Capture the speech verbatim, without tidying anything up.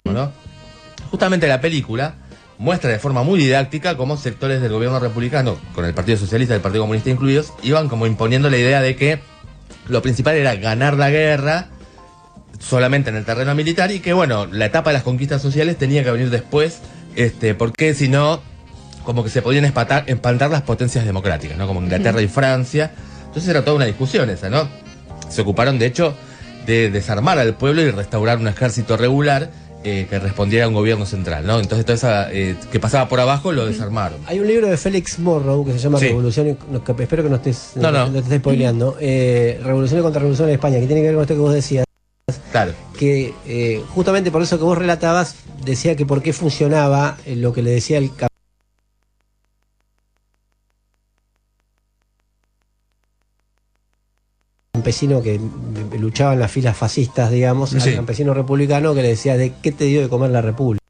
¿no? Justamente la película muestra de forma muy didáctica cómo sectores del gobierno republicano, con el Partido Socialista y el Partido Comunista incluidos, iban como imponiendo la idea de que lo principal era ganar la guerra solamente en el terreno militar y que, bueno, la etapa de las conquistas sociales tenía que venir después, este, porque si no, como que se podían espantar, espantar las potencias democráticas, ¿no? Como Inglaterra y Francia. Entonces era toda una discusión esa, ¿no? Se ocuparon, de hecho, de desarmar al pueblo y restaurar un ejército regular eh, que respondiera a un gobierno central, ¿no? Entonces todo eso eh, que pasaba por abajo lo desarmaron. Hay un libro de Félix Morrow que se llama sí. Revolución, y, no, que espero que no estés, no, no. no te estés spoileando, eh, Revolución y Contrarrevolución en España, que tiene que ver con esto que vos decías. Claro. Que eh, justamente por eso que vos relatabas, decía que por qué funcionaba eh, lo que le decía el campesino que luchaba en las filas fascistas, digamos, sí. al campesino republicano que le decía de qué te dio de comer la república.